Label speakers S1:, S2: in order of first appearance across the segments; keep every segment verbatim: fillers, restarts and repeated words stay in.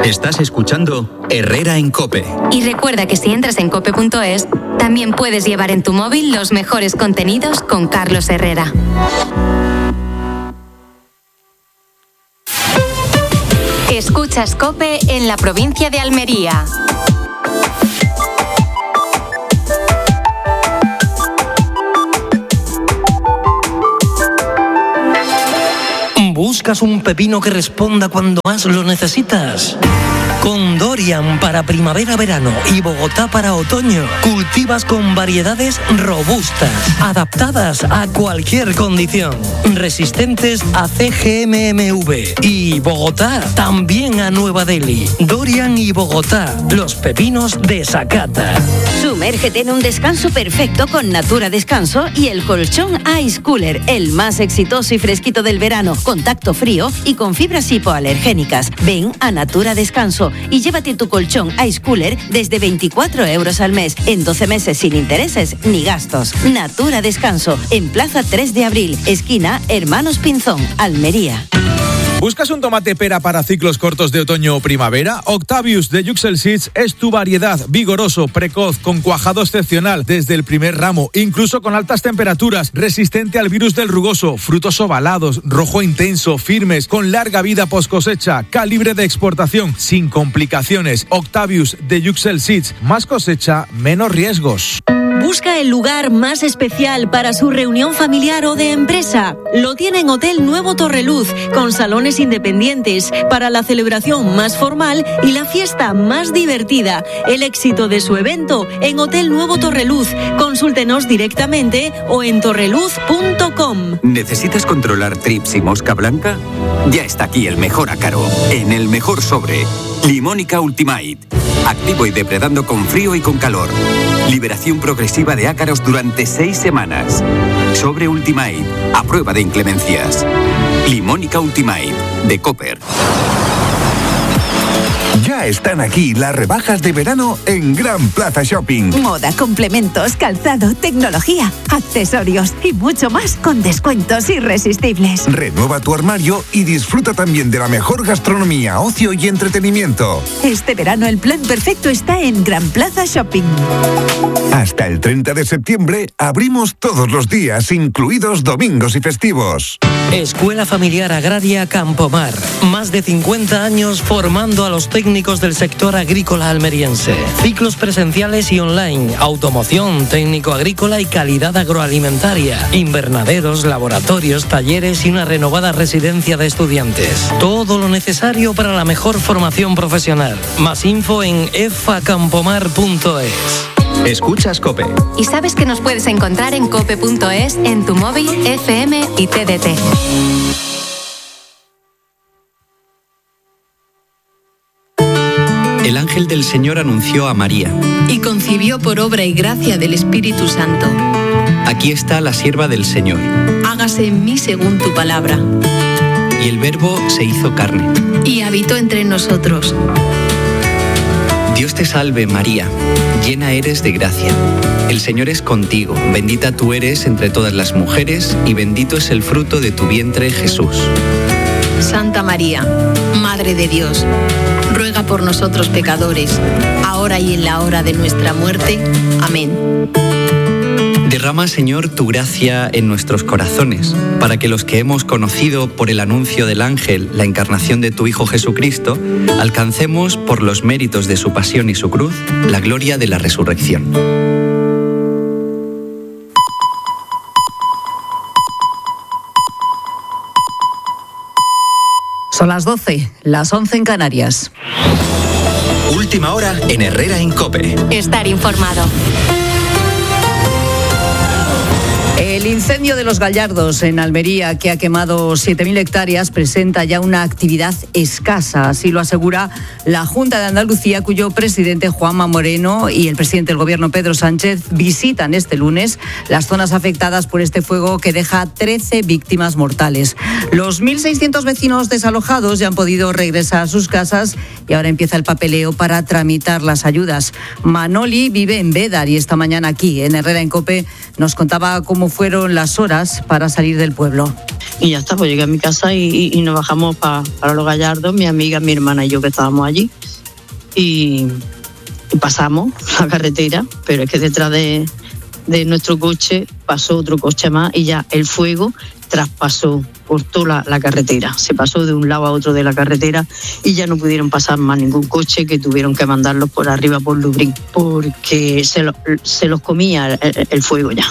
S1: Estás escuchando Herrera en COPE.
S2: Y recuerda que si entras en cope punto es, también puedes llevar en tu móvil los mejores contenidos con Carlos Herrera. Escuchas COPE en la provincia de Almería.
S3: ¿Buscas un pepino que responda cuando más lo necesitas? Con Dorian para primavera-verano y Bogotá para otoño, cultivas con variedades robustas, adaptadas a cualquier condición, resistentes a C G M M V y Bogotá también a Nueva Delhi. Dorian y Bogotá, los pepinos de Sakata.
S4: Sumérgete en un descanso perfecto con Natura Descanso y el colchón Ice Cooler, el más exitoso y fresquito del verano, con tacto frío y con fibras hipoalergénicas. Ven a Natura Descanso y llévate tu colchón Ice Cooler desde veinticuatro euros al mes, en doce meses sin intereses ni gastos. Natura Descanso, en Plaza tres de abril, esquina Hermanos Pinzón, Almería.
S5: ¿Buscas un tomate pera para ciclos cortos de otoño o primavera? Octavius de Yuxel Seeds es tu variedad, vigoroso, precoz, con cuajado excepcional desde el primer ramo, incluso con altas temperaturas, resistente al virus del rugoso, frutos ovalados, rojo intenso, firmes, con larga vida post cosecha, calibre de exportación, sin complicaciones. Octavius de Yuxel Seeds, más cosecha, menos riesgos.
S6: Busca el lugar más especial para su reunión familiar o de empresa. Lo tiene en Hotel Nuevo Torreluz, con salones independientes para la celebración más formal y la fiesta más divertida. El éxito de su evento en Hotel Nuevo Torreluz. Consúltenos directamente o en torreluz punto com.
S1: ¿Necesitas controlar trips y mosca blanca? Ya está aquí el mejor ácaro, en el mejor sobre. Limónica Ultimate. Activo y depredando con frío y con calor. Liberación progresiva de ácaros durante seis semanas. Sobre Ultimate, a prueba de inclemencias. Limónica Ultimate, de Cooper.
S7: Ya están aquí las rebajas de verano en Gran Plaza Shopping.
S8: Moda, complementos, calzado, tecnología, accesorios y mucho más con descuentos irresistibles.
S7: Renueva tu armario y disfruta también de la mejor gastronomía, ocio y entretenimiento.
S8: Este verano el plan perfecto está en Gran Plaza Shopping.
S7: Hasta el treinta de septiembre abrimos todos los días, incluidos domingos y festivos.
S3: Escuela Familiar Agraria Campomar. Más de cincuenta años formando a los técnicos del sector agrícola almeriense. Ciclos presenciales y online, automoción, técnico agrícola y calidad agroalimentaria, invernaderos, laboratorios, talleres y una renovada residencia de estudiantes. Todo lo necesario para la mejor formación profesional. Más info en efa campomar punto es.
S1: Escuchas COPE.
S2: Y sabes que nos puedes encontrar en cope punto es, en tu móvil, F M y T D T.
S1: El ángel del Señor anunció a María.
S9: Y concibió por obra y gracia del Espíritu Santo.
S1: Aquí está la sierva del Señor.
S9: Hágase en mí según tu palabra.
S1: Y el Verbo se hizo carne.
S9: Y habitó entre nosotros.
S1: Dios te salve, María, llena eres de gracia. El Señor es contigo, bendita tú eres entre todas las mujeres, y bendito es el fruto de tu vientre, Jesús.
S9: Santa María, Madre de Dios, ruega por nosotros pecadores, ahora y en la hora de nuestra muerte. Amén.
S1: Derrama, Señor, tu gracia en nuestros corazones, para que los que hemos conocido por el anuncio del ángel la encarnación de tu Hijo Jesucristo, alcancemos, por los méritos de su pasión y su cruz, la gloria de la resurrección.
S10: Son las doce, las once en Canarias.
S1: Última hora en Herrera en COPE.
S2: Estar informado.
S10: El incendio de Los Gallardos en Almería, que ha quemado siete mil hectáreas, presenta ya una actividad escasa. Así lo asegura la Junta de Andalucía, cuyo presidente Juanma Moreno y el presidente del Gobierno Pedro Sánchez visitan este lunes las zonas afectadas por este fuego que deja trece víctimas mortales. Los mil seiscientos vecinos desalojados ya han podido regresar a sus casas y ahora empieza el papeleo para tramitar las ayudas. Manoli vive en Bédar y esta mañana aquí en Herrera en COPE nos contaba cómo fueron las horas para salir del pueblo.
S11: Y ya está, pues llegué a mi casa y, y, y nos bajamos pa, para Los Gallardos, mi amiga, mi hermana y yo que estábamos allí. y, y pasamos la carretera, pero es que detrás de, de nuestro coche pasó otro coche más y ya el fuego traspasó por toda la, la carretera, se pasó de un lado a otro de la carretera y ya no pudieron pasar más ningún coche, que tuvieron que mandarlos por arriba por Lublin, porque se, lo, se los comía el, el fuego ya.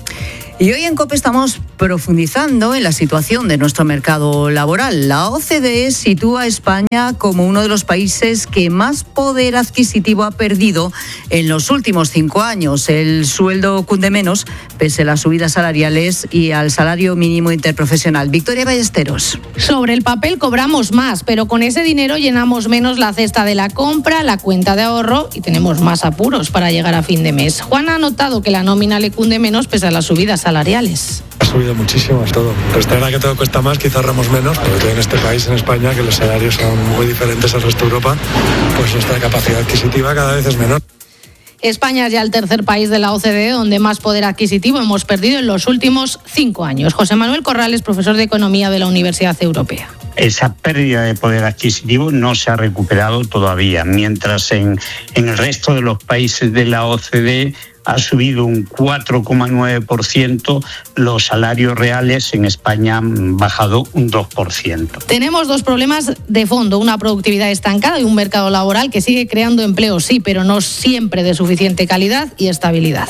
S10: Y hoy en COPE estamos profundizando en la situación de nuestro mercado laboral. La O C D E sitúa a España como uno de los países que más poder adquisitivo ha perdido en los últimos cinco años. El sueldo cunde menos pese a las subidas salariales y al salario mínimo interprofesional. Victoria Ballesteros.
S12: Sobre el papel cobramos más, pero con ese dinero llenamos menos la cesta de la compra, la cuenta de ahorro y tenemos más apuros para llegar a fin de mes. Juan ha notado que la nómina le cunde menos pese a las subidas salariales.
S13: Ha subido muchísimo todo. Pero está verdad que todo cuesta más, quizá ahorramos menos, pero en este país, en España, que los salarios son muy diferentes al resto de Europa, pues nuestra capacidad adquisitiva cada vez es menor.
S12: España es ya el tercer país de la O C D E donde más poder adquisitivo hemos perdido en los últimos cinco años. José Manuel Corrales, profesor de Economía de la Universidad Europea.
S14: Esa pérdida de poder adquisitivo no se ha recuperado todavía, mientras en, en el resto de los países de la O C D E ha subido un cuatro coma nueve por ciento, los salarios reales en España han bajado un dos por ciento.
S12: Tenemos dos problemas de fondo, una productividad estancada y un mercado laboral que sigue creando empleo, sí, pero no siempre de suficiente calidad y estabilidad.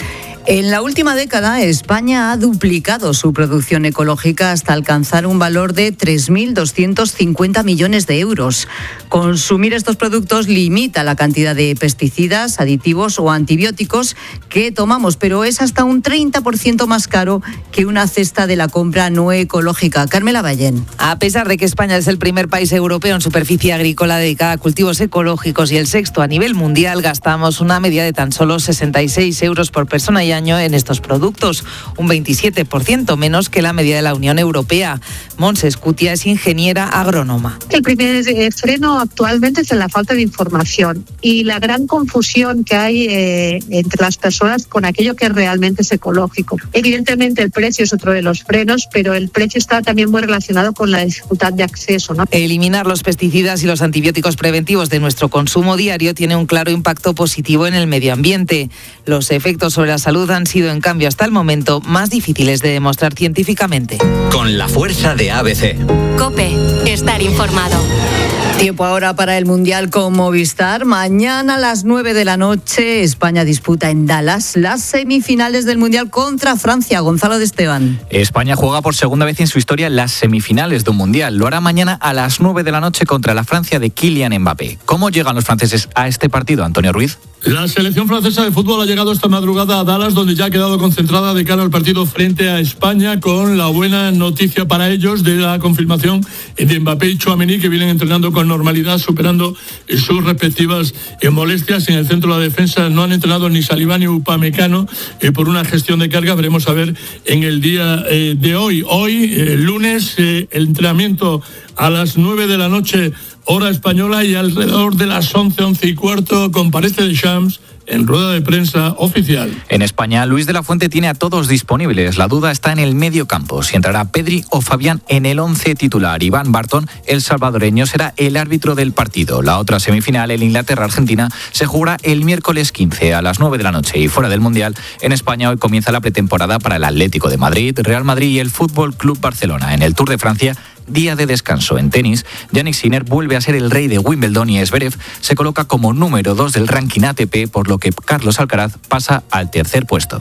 S10: En la última década, España ha duplicado su producción ecológica hasta alcanzar un valor de tres mil doscientos cincuenta millones de euros. Consumir estos productos limita la cantidad de pesticidas, aditivos o antibióticos que tomamos, pero es hasta un treinta por ciento más caro que una cesta de la compra no ecológica. Carmela Ballén.
S15: A pesar de que España es el primer país europeo en superficie agrícola dedicada a cultivos ecológicos y el sexto a nivel mundial, gastamos una media de tan solo sesenta y seis euros por persona y año en estos productos, un veintisiete por ciento menos que la media de la Unión Europea. Montse Escutia es ingeniera agrónoma.
S16: El primer freno actualmente es en la falta de información y la gran confusión que hay eh, entre las personas con aquello que realmente es ecológico. Evidentemente el precio es otro de los frenos, pero el precio está también muy relacionado con la dificultad de acceso, ¿no?
S15: Eliminar los pesticidas y los antibióticos preventivos de nuestro consumo diario tiene un claro impacto positivo en el medio ambiente. Los efectos sobre la salud han sido, en cambio, hasta el momento, más difíciles de demostrar científicamente.
S1: Con la fuerza de A B C.
S2: COPE. Estar informado.
S10: Tiempo ahora para el Mundial con Movistar. Mañana a las nueve de la noche, España disputa en Dallas las semifinales del Mundial contra Francia. Gonzalo de Esteban.
S17: España juega por segunda vez en su historia las semifinales de un Mundial. Lo hará mañana a las nueve de la noche contra la Francia de Kylian Mbappé. ¿Cómo llegan los franceses a este partido, Antonio Ruiz?
S18: La selección francesa de fútbol ha llegado esta madrugada a Dallas, donde ya ha quedado concentrada de cara al partido frente a España, con la buena noticia para ellos de la confirmación de Mbappé y Tchouaméni, que vienen entrenando con normalidad, superando sus respectivas molestias. En el centro de la defensa no han entrenado ni Saliba ni Upamecano eh, por una gestión de carga. Veremos a ver en el día eh, de hoy. Hoy, eh, lunes, eh, el entrenamiento a las nueve de la noche, hora española, y alrededor de las once, once y cuarto comparece Deschamps en rueda de prensa oficial.
S17: En España, Luis de la Fuente tiene a todos disponibles. La duda está en el medio campo, si entrará Pedri o Fabián en el once titular. Iván Barton, el salvadoreño, será el árbitro del partido. La otra semifinal, el Inglaterra-Argentina, se jugará el miércoles quince a las nueve de la noche. Y fuera del Mundial, en España hoy comienza la pretemporada para el Atlético de Madrid, Real Madrid y el Fútbol Club Barcelona. En el Tour de Francia, día de descanso. En tenis, Jannik Sinner vuelve a ser el rey de Wimbledon y Zverev se coloca como número dos del ranking A T P, por lo que Carlos Alcaraz pasa al tercer puesto.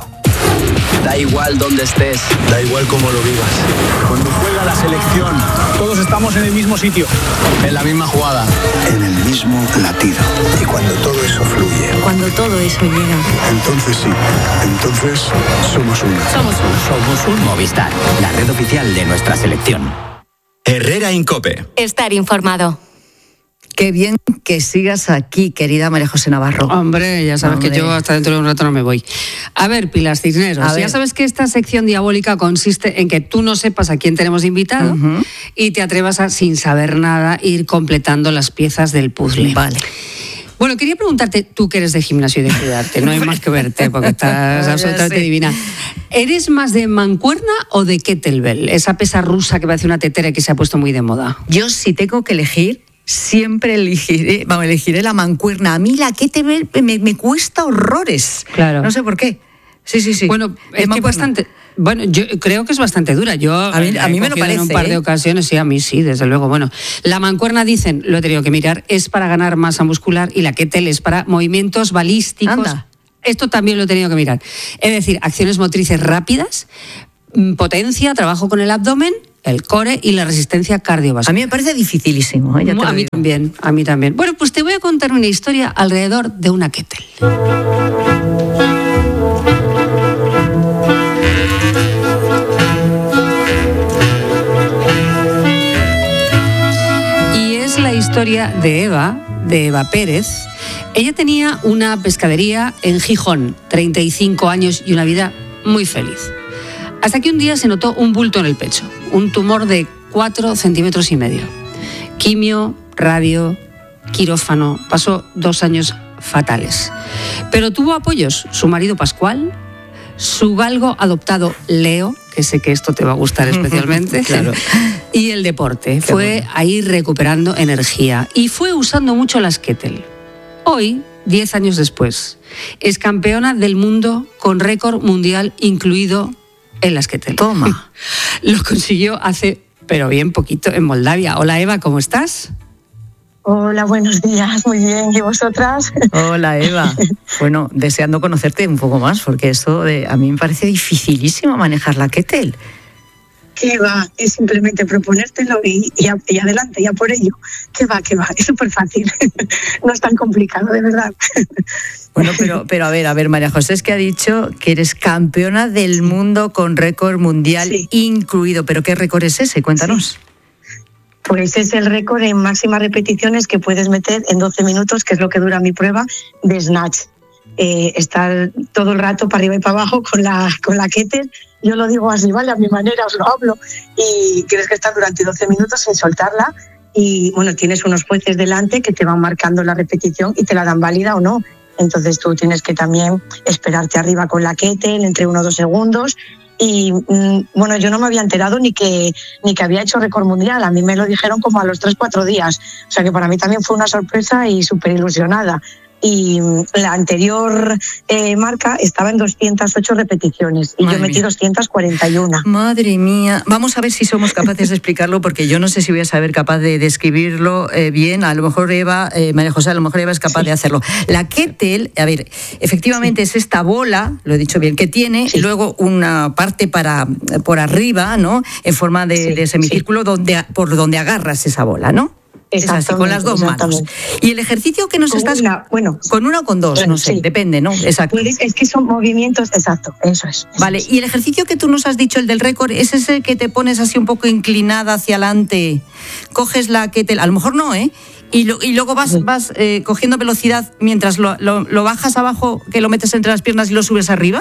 S19: Da igual dónde estés, da igual cómo lo vivas. Cuando juega la selección, todos estamos en el mismo sitio, en la misma jugada,
S20: en el mismo latido. Y cuando todo eso fluye,
S2: cuando todo eso llega,
S20: entonces sí, entonces somos uno.
S2: Somos uno.
S1: Somos un Movistar, la red oficial de nuestra selección. Herrera Incope.
S2: Estar informado.
S10: Qué bien que sigas aquí, querida María José Navarro.
S21: Hombre, ya sabes Hombre. que yo hasta dentro de un rato no me voy. A ver, Pilar Cisneros, ya sabes que esta sección diabólica consiste en que tú no sepas a quién tenemos invitado uh-huh. y te atrevas a, sin saber nada, ir completando las piezas del puzzle.
S10: Vale.
S21: Bueno, quería preguntarte, tú que eres de gimnasio y de cuidarte, no hay más que verte porque estás absolutamente divina. ¿Eres más de mancuerna o de kettlebell? Esa pesa rusa que parece una tetera y que se ha puesto muy de moda.
S10: Yo, si tengo que elegir, siempre elegiré, vamos, elegiré la mancuerna. A mí la kettlebell me, me cuesta horrores.
S21: Claro.
S10: No sé por qué. Sí, sí, sí.
S21: Bueno, es que bastante... Bueno, yo creo que es bastante dura. Yo
S10: a mí, a mí me lo parece.
S21: En un par de
S10: ¿eh?
S21: ocasiones, sí, a mí sí, desde luego. Bueno, la mancuerna, dicen, lo he tenido que mirar, es para ganar masa muscular y la kettlebell es para movimientos balísticos.
S10: Anda.
S21: Esto también lo he tenido que mirar. Es decir, acciones motrices rápidas, potencia, trabajo con el abdomen, el core y la resistencia cardiovascular.
S10: A mí me parece dificilísimo. ¿eh? Ya te
S21: a mí
S10: digo.
S21: también, a mí también. Bueno, pues te voy a contar una historia alrededor de una kettlebell. La historia de Eva, de Eva Pérez. Ella tenía una pescadería en Gijón, treinta y cinco años y una vida muy feliz. Hasta que un día se notó un bulto en el pecho, un tumor de cuatro centímetros y medio. Quimio, radio, quirófano, pasó dos años fatales. Pero tuvo apoyos, su marido Pascual, su galgo adoptado Leo, que sé que esto te va a gustar especialmente,
S10: claro.
S21: Y el deporte. Qué fue bueno. Ahí recuperando energía y fue usando mucho las kettlebell. Hoy, diez años después, es campeona del mundo con récord mundial incluido en las kettlebell.
S10: Toma.
S21: Lo consiguió hace, pero bien poquito, en Moldavia. Hola Eva, ¿cómo estás?
S4: Hola, buenos días, muy bien, ¿y vosotras?
S10: Hola Eva, bueno, deseando conocerte un poco más, porque esto de, a mí me parece dificilísimo manejar la kettlebell.
S4: ¿Qué va? Es simplemente proponértelo y, y, y adelante, ya por ello. ¿Qué va? ¿Qué va? Es súper fácil, no es tan complicado, de verdad.
S10: Bueno, pero, pero a ver, a ver, María José, es que ha dicho que eres campeona del mundo con récord mundial sí. incluido, pero ¿qué récord es ese? Cuéntanos.
S4: Sí. Pues es el récord en máximas repeticiones que puedes meter en doce minutos, que es lo que dura mi prueba de snatch. Eh, estar todo el rato para arriba y para abajo con la, con la kettlebell. Yo lo digo así, ¿vale? A mi manera os lo hablo. Y tienes que estar durante doce minutos sin soltarla. Y bueno, tienes unos jueces delante que te van marcando la repetición y te la dan válida o no. Entonces tú tienes que también esperarte arriba con la kettlebell entre uno o dos segundos. Y bueno, yo no me había enterado ni que ni que había hecho récord mundial. A mí me lo dijeron como a los tres, cuatro días. O sea que para mí también fue una sorpresa y súper ilusionada. Y la anterior eh, marca estaba en doscientas ocho repeticiones y Madre yo metí mía. doscientas cuarenta y uno.
S10: Madre mía, vamos a ver si somos capaces de explicarlo, porque yo no sé si voy a saber capaz de describirlo eh, bien. A lo mejor Eva, eh, María José, a lo mejor Eva es capaz sí. de hacerlo. La kettlebell, a ver, efectivamente sí. es esta bola, lo he dicho bien, que tiene sí. luego una parte para por arriba, ¿no? En forma de, sí. de semicírculo sí. donde por donde agarras esa bola, ¿no? Es así, con las dos manos. Y el ejercicio que nos
S4: con
S10: estás...
S4: Una, bueno,
S10: con una o con dos, bueno, no sé, sí. depende, ¿no? Exacto.
S4: Puedes, es que son movimientos, exacto, eso es. Eso
S10: vale,
S4: es.
S10: Y el ejercicio que tú nos has dicho, el del récord, ¿es ese que te pones así un poco inclinada hacia adelante? Coges la kettlebell, a lo mejor no, ¿eh? Y, lo, y luego vas, sí. vas eh, cogiendo velocidad mientras lo, lo, lo bajas abajo, que lo metes entre las piernas y lo subes arriba,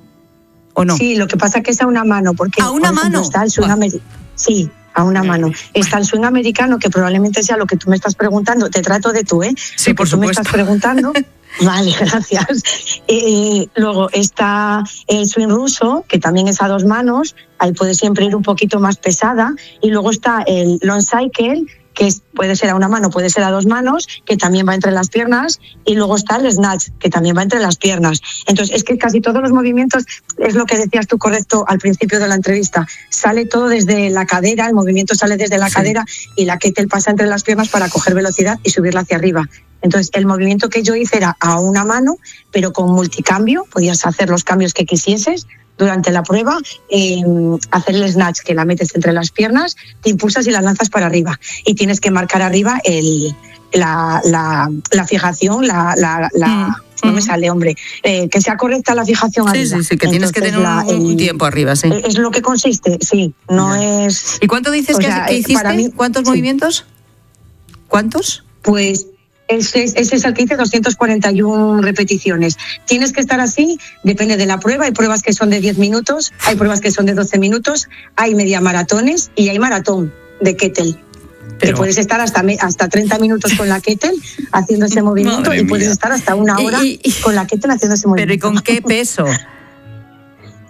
S10: ¿o no?
S4: Sí, lo que pasa es que es a una mano, porque...
S10: ¿A una
S4: por
S10: mano?
S4: Ejemplo, está el Sudamérica. Sí. A una mano. Está el swing americano, que probablemente sea lo que tú me estás preguntando. Te trato de tú, ¿eh?
S10: Sí,
S4: lo
S10: por
S4: que tú
S10: supuesto.
S4: me estás preguntando. Vale, gracias. Eh, luego está el swing ruso, que también es a dos manos. Ahí puede siempre ir un poquito más pesada. Y luego está el long cycle, que es, puede ser a una mano, puede ser a dos manos, que también va entre las piernas, y luego está el snatch, que también va entre las piernas. Entonces, es que casi todos los movimientos, es lo que decías tú correcto al principio de la entrevista, sale todo desde la cadera, el movimiento sale desde la sí. cadera, y la kettlebell pasa entre las piernas para coger velocidad y subirla hacia arriba. Entonces, el movimiento que yo hice era a una mano, pero con multicambio, podías hacer los cambios que quisieses durante la prueba, eh, hacer el snatch, que la metes entre las piernas, te impulsas y la lanzas para arriba. Y tienes que marcar arriba el, la, la, la fijación, la... la, la mm. No me sale, hombre. Eh, que sea correcta la fijación
S10: sí,
S4: arriba.
S10: Sí, sí, que Entonces, tienes que tener la, un, un tiempo arriba, sí.
S4: Es lo que consiste, sí. No ya. es...
S10: ¿Y cuánto dices que, sea, que hiciste? Para mí, ¿Cuántos sí. movimientos? ¿Cuántos?
S4: Pues... Ese es, ese es el que hice, doscientas cuarenta y una repeticiones. Tienes que estar así, depende de la prueba. Hay pruebas que son de diez minutos, hay pruebas que son de doce minutos, hay media maratones y hay maratón de kettlebell. Pero... que puedes estar hasta, hasta treinta minutos con la kettlebell haciendo ese movimiento y puedes estar hasta una hora y, y, con la kettlebell haciendo ese movimiento.
S10: ¿Pero y con qué peso?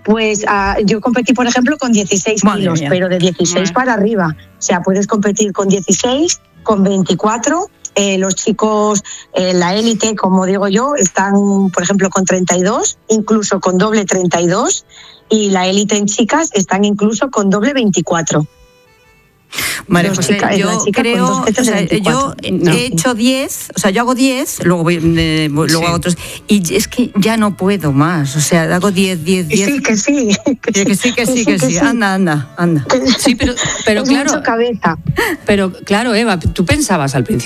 S4: Pues uh, yo competí, por ejemplo, con dieciséis
S10: Madre
S4: kilos,
S10: mía.
S4: pero de dieciséis
S21: Madre.
S4: para arriba. O sea, puedes competir con dieciséis, con veinticuatro. Eh, los chicos, eh, la élite, como digo yo, están, por ejemplo, con treinta y dos, incluso con doble treinta y dos, y la élite en chicas están incluso con doble veinticuatro.
S10: María
S4: Dos
S10: José,
S4: chicas- es la
S10: yo
S4: chica con
S10: creo,
S4: dos veces
S10: o sea,
S4: de veinticuatro.
S10: yo
S4: No.
S10: he hecho diez, o sea, yo hago diez, luego voy, eh, voy- luego
S21: Sí.
S10: hago otros, y es que ya no puedo más, o sea, hago diez, diez, diez.
S4: Sí, que sí.
S10: Que, que sí, que sí, que sí, anda, anda, anda.
S21: Sí, pero, pero
S4: Es
S21: claro,
S4: mucho cabeza.
S21: pero claro, Eva, tú pensabas al principio